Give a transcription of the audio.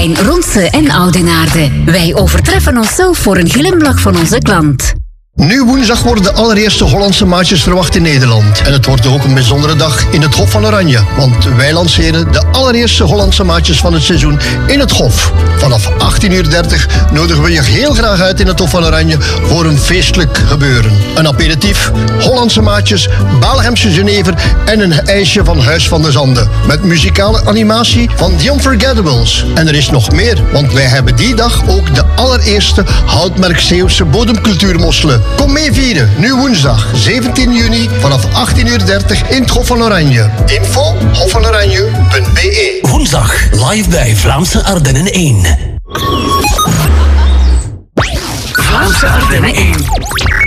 in Ronse en Oudenaarde. Wij overtreffen onszelf voor een glimlach van onze klant. Nu woensdag worden de allereerste Hollandse maatjes verwacht in Nederland. En het wordt ook een bijzondere dag in het Hof van Oranje. Want wij lanceren de allereerste Hollandse maatjes van het seizoen in het Hof. Vanaf 18:30 nodigen we je heel graag uit in het Hof van Oranje voor een feestelijk gebeuren. Een aperitief, Hollandse maatjes, Baelhemse Genever en een ijsje van Huis van de Zanden. Met muzikale animatie van The Unforgettables. En er is nog meer, want wij hebben die dag ook de allereerste Houtmerk Zeeuwse bodemcultuurmosselen. Kom mee vieren, nu woensdag 17 juni vanaf 18:30 in het Hof van Oranje. Info hofvanoranje.be. Woensdag live bij Vlaamse Ardennen 1. Vlaamse Ardennen 1.